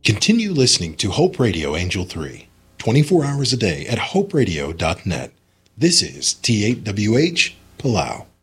Continue listening to Hope Radio Angel 3, 24 hours a day at hoperadio.net. This is T8WH, Palau.